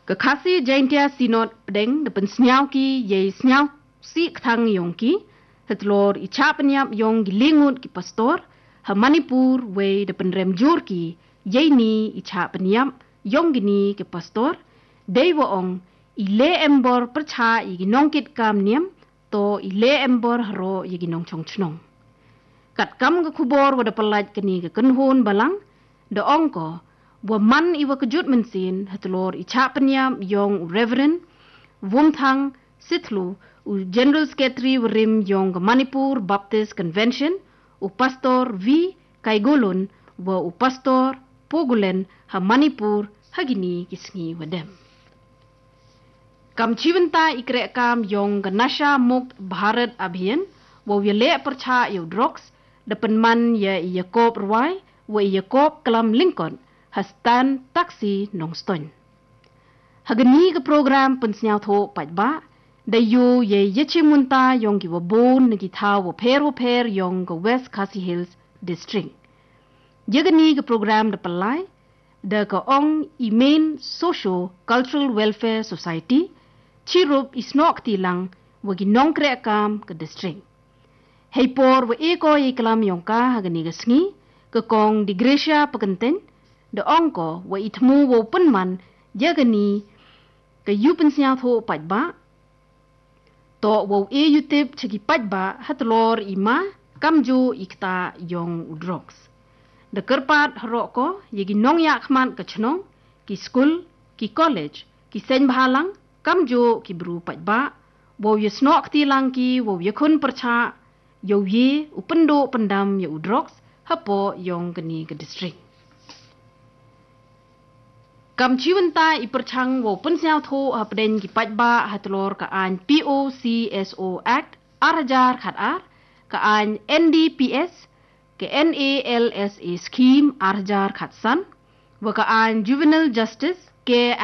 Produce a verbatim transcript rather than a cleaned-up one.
Ke khasi jaintia sinot pedeng depen snyau ki ye snyau si kthang yong ki hetlor icha penyap yong gilingut ki pastor ha Manipur we depen remjur ki ye ni icha penyap yong gini ke pastor dewa ong ile embor percha i ginongkit kam niam to ile embor haro i ginong chong chnong kat kam ke kubor wada pelat kini ke kenhun balang de ong ko wa man iwa kejut mensin hetlor icha penyam yong reverend Wumthang Sithlu u general secretary wrim yong Manipur Baptist Convention u pastor V Kaigolun wa u pastor Pogulen ha Manipur hagini kisngi wadem kam chiwanta ikre kam yong ganasha mukt Bharat Abhiyan wa wile percha yo drugs depen man ya Yakob Roy wa Yakob Klam Lincoln hastan taksi nongston. Hagani ke program pensnyau tho pajba da yu ye yechi munta yong ki wabon nagi tha wo pher wo pher yong ke West Khasi Hills district. Yagani ke program da palai da ke ong imain socio cultural welfare society chirup isnok tilang wagi nongkre kam ke district. Hei por wa eko ye kalam yong ka hagani ke sngi ke kong di Gresha pekenten de ongko wa itmu wo penman jagani ke yu pensnyau tho pajba to wo e youtube chegi pajba hatlor ima kamju ikta yong drugs de kerpat hrok ko yegi nong yak khman ke chnong ki school ki college ki sen bhalang kamju ki bru pajba wo yesnok tilang ki wo yakun percha yo ye upendo pendam ye drugs hapo yong gani ke district kam chiwanta iperchang wo pensnyau tho hapden ki pajba hatlor ka an P O C S O Act arjar khat ar ka an N D P S ke N A L S A scheme arjar khat san wa ka an juvenile justice ke